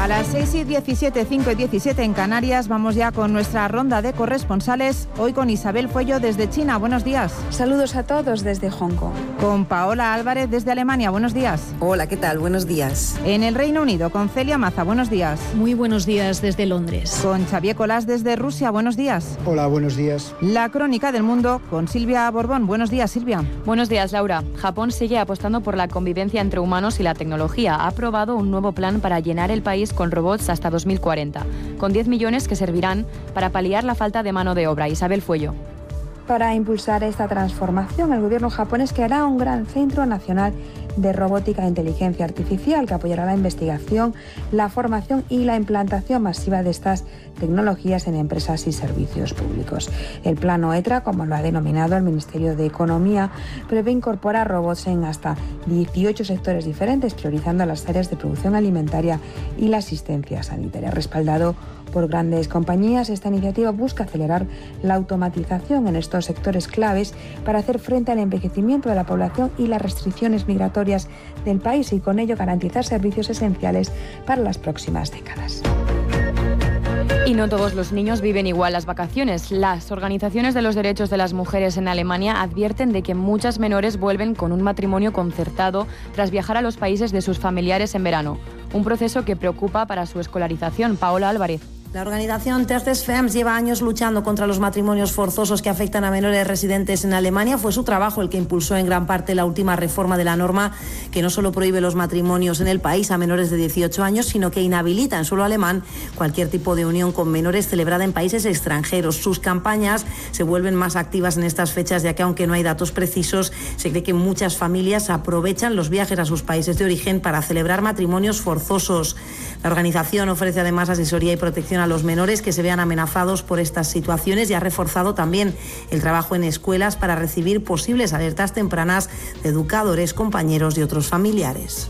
A las 6:17, 5:17 en Canarias, vamos ya con nuestra ronda de corresponsales, hoy con Isabel Fuello desde China. Buenos días. Saludos a todos desde Hong Kong. Con Paola Álvarez desde Alemania. Buenos días. Hola, ¿qué tal? Buenos días. En el Reino Unido, con Celia Maza. Buenos días. Muy buenos días desde Londres. Con Xavier Colás desde Rusia. Buenos días. Hola, buenos días. La crónica del mundo con Silvia Borbón. Buenos días, Silvia. Buenos días, Laura. Japón sigue apostando por la convivencia entre humanos y la tecnología. Ha aprobado un nuevo plan para llenar el país con robots hasta 2040, con 10 millones que servirán para paliar la falta de mano de obra. Isabel Fuello. Para impulsar esta transformación, el gobierno japonés creará un gran centro nacional de robótica e inteligencia artificial que apoyará la investigación, la formación y la implantación masiva de estas tecnologías en empresas y servicios públicos. El plan OETRA, como lo ha denominado el Ministerio de Economía, prevé incorporar robots en hasta 18 sectores diferentes, priorizando las áreas de producción alimentaria y la asistencia sanitaria. Respaldado por grandes compañías, esta iniciativa busca acelerar la automatización en estos sectores claves para hacer frente al envejecimiento de la población y las restricciones migratorias del país y con ello garantizar servicios esenciales para las próximas décadas. Y no todos los niños viven igual las vacaciones. Las organizaciones de los derechos de las mujeres en Alemania advierten de que muchas menores vuelven con un matrimonio concertado tras viajar a los países de sus familiares en verano. Un proceso que preocupa para su escolarización. Paola Álvarez. La organización Terre des Femmes lleva años luchando contra los matrimonios forzosos que afectan a menores residentes en Alemania. Fue su trabajo el que impulsó en gran parte la última reforma de la norma que no solo prohíbe los matrimonios en el país a menores de 18 años, sino que inhabilita en suelo alemán cualquier tipo de unión con menores celebrada en países extranjeros. Sus campañas se vuelven más activas en estas fechas, ya que aunque no hay datos precisos, se cree que muchas familias aprovechan los viajes a sus países de origen para celebrar matrimonios forzosos. La organización ofrece además asesoría y protección a los menores que se vean amenazados por estas situaciones y ha reforzado también el trabajo en escuelas para recibir posibles alertas tempranas de educadores, compañeros y otros familiares.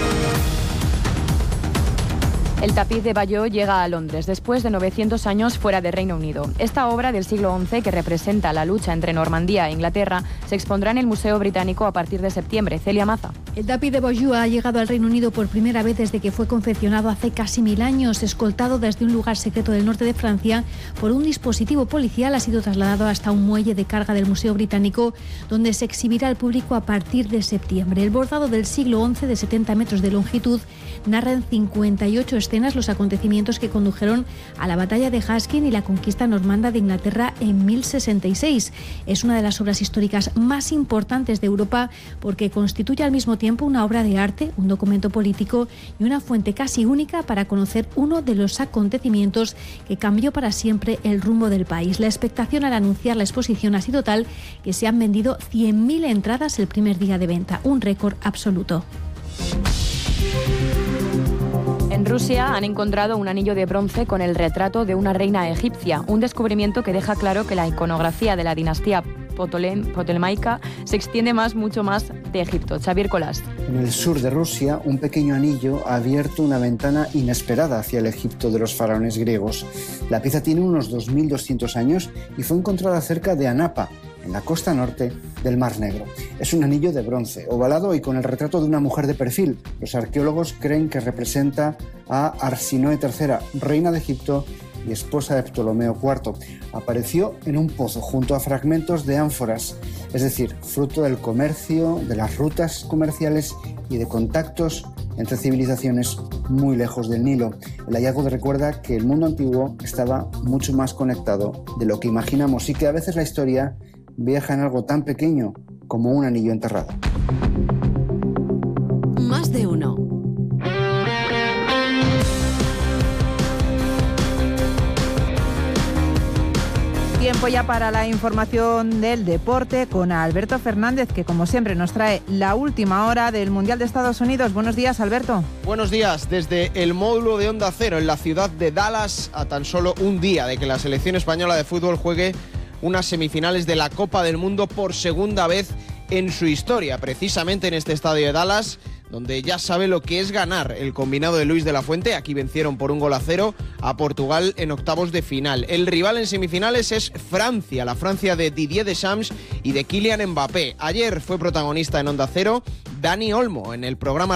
El tapiz de Bayeux llega a Londres después de 900 años fuera de Reino Unido. Esta obra del siglo XI, que representa la lucha entre Normandía e Inglaterra, se expondrá en el Museo Británico a partir de septiembre. Celia Maza. El tapiz de Bayeux ha llegado al Reino Unido por primera vez desde que fue confeccionado hace casi 1000 años. Escoltado desde un lugar secreto del norte de Francia por un dispositivo policial, ha sido trasladado hasta un muelle de carga del Museo Británico, donde se exhibirá al público a partir de septiembre. El bordado del siglo XI, de 70 metros de longitud, narra en 58 escenas los acontecimientos que condujeron a la batalla de Haskin y la conquista normanda de Inglaterra en 1066. Es una de las obras históricas más importantes de Europa porque constituye al mismo tiempo una obra de arte, un documento político y una fuente casi única para conocer uno de los acontecimientos que cambió para siempre el rumbo del país. La expectación al anunciar la exposición ha sido tal que se han vendido 100.000 entradas el primer día de venta, un récord absoluto. En Rusia han encontrado un anillo de bronce con el retrato de una reina egipcia, un descubrimiento que deja claro que la iconografía de la dinastía ptolemaica se extiende mucho más de Egipto. Xavier Colás. En el sur de Rusia, un pequeño anillo ha abierto una ventana inesperada hacia el Egipto de los faraones griegos. La pieza tiene unos 2200 años y fue encontrada cerca de Anapa, en la costa norte del Mar Negro. Es un anillo de bronce, ovalado y con el retrato de una mujer de perfil. Los arqueólogos creen que representa a Arsinoe III, reina de Egipto y esposa de Ptolomeo IV. Apareció en un pozo junto a fragmentos de ánforas, es decir, fruto del comercio, de las rutas comerciales y de contactos entre civilizaciones muy lejos del Nilo. El hallazgo recuerda que el mundo antiguo estaba mucho más conectado de lo que imaginamos y que a veces la historia viaja en algo tan pequeño como un anillo enterrado. Más de uno. Tiempo ya para la información del deporte con Alberto Fernández, que como siempre nos trae la última hora del Mundial de Estados Unidos. Buenos días, Alberto. Buenos días. Desde el módulo de Onda Cero en la ciudad de Dallas, a tan solo un día de que la selección española de fútbol juegue unas semifinales de la Copa del Mundo por segunda vez en su historia, precisamente en este estadio de Dallas, donde ya sabe lo que es ganar el combinado de Luis de la Fuente. Aquí vencieron por 1-0 a Portugal en octavos de final. El rival en semifinales es Francia, la Francia de Didier Deschamps y de Kylian Mbappé. Ayer fue protagonista en Onda Cero Dani Olmo en el programa